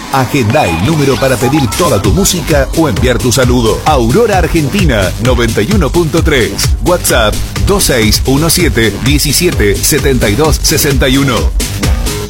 Agenda el número para pedir toda tu música o enviar tu saludo. Aurora Argentina 91.3. WhatsApp 2617 17 72 61.